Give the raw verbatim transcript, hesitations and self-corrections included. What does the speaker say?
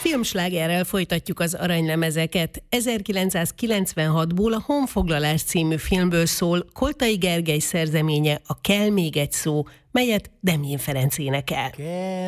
Filmslágerrel folytatjuk az aranylemezeket. ezerkilencszázkilencvenhatból a Honfoglalás című filmből szól Koltai Gergely szerzeménye, a Kell még egy szó, melyet Demjén Ferenc énekel.